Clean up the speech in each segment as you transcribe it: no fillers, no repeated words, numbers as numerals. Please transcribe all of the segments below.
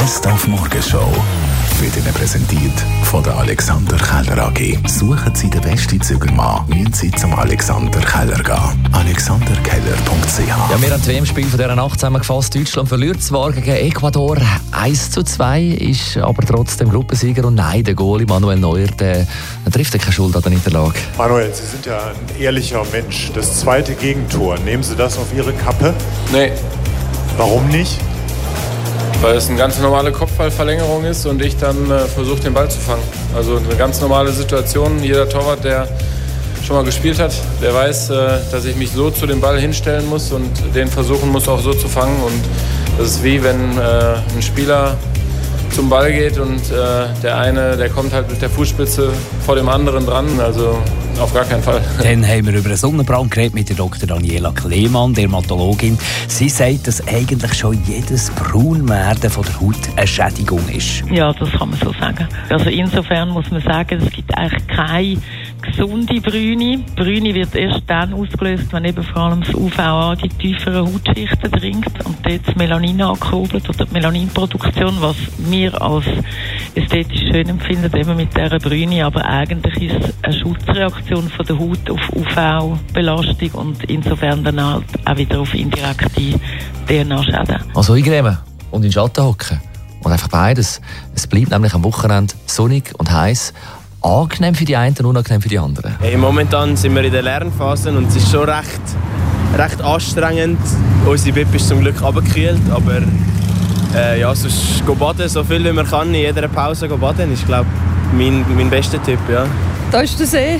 Best auf Morgenshow wird Ihnen präsentiert von der Alexander Keller AG. Suchen Sie den besten Zügelmann, müssen Sie zum Alexander Keller gehen. alexanderkeller.ch. Ja, wir haben das WM-Spiel von dieser Nacht zusammengefasst. Deutschland verliert zwar gegen Ecuador 1:2, ist aber trotzdem Gruppensieger. Und nein, der Goalie Manuel Neuer, der trifft keine Schuld an der Niederlage. Manuel, Sie sind ja ein ehrlicher Mensch. Das zweite Gegentor, nehmen Sie das auf Ihre Kappe? Nee. Warum nicht? Weil es eine ganz normale Kopfballverlängerung ist und ich dann versuche, den Ball zu fangen. Also eine ganz normale Situation. Jeder Torwart, der schon mal gespielt hat, der weiß, dass ich mich so zu dem Ball hinstellen muss und den versuchen muss, auch so zu fangen. Und das ist wie wenn ein Spieler zum Ball geht und der eine, der kommt halt mit der Fußspitze vor dem anderen dran. Also auf gar keinen Fall. Dann haben wir über einen Sonnenbrand geredet mit der Dr. Daniela Kleemann, Dermatologin. Sie sagt, dass eigentlich schon jedes Braunwerden von der Haut eine Schädigung ist. Ja, das kann man so sagen. Also insofern muss man sagen, es gibt eigentlich keine gesunde Bräune. Bräune wird erst dann ausgelöst, wenn eben vor allem das UVA die tieferen Hautschichten dringt und dort das Melanin ankurbelt oder die Melaninproduktion, was wir als ästhetisch schön empfinden, eben mit dieser Bräune. Aber eigentlich ist es eine Schutzreaktion von der Haut auf UV-Belastung und insofern dann halt auch wieder auf indirekte DNA-Schäden. Also eingrämen und in den Schatten hocken. Und einfach beides. Es bleibt nämlich am Wochenende sonnig und heiß. Angenehm für die einen und unangenehm für die anderen. Hey, momentan sind wir in der Lernphase und es ist schon recht anstrengend. Unsere Bib ist zum Glück runtergekühlt, aber ja, sonst go baden, so viel wie man kann, in jeder Pause go baden, ist, glaube ich, mein bester Tipp. Ja. Da ist der See.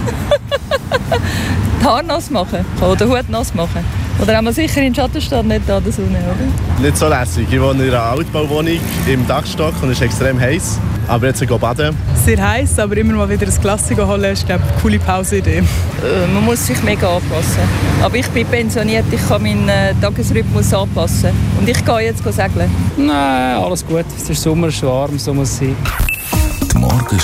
Die Haare nass machen oder den Hut nass machen. Oder haben wir sicher in den Schatten stehen, nicht an der Sonne, oder? Nicht so lässig. Ich wohne in einer Altbauwohnung im Dachstock und es ist extrem heiß. Aber jetzt gehen baden. Sehr heiß, aber immer mal wieder ein Glas holen, ist, glaube ich, eine coole Pauseidee. Man muss sich mega anpassen. Aber ich bin pensioniert, ich kann meinen Tagesrhythmus anpassen. Und ich gehe jetzt segeln. Nein, alles gut. Es ist Sommer, es ist warm, so muss es sein.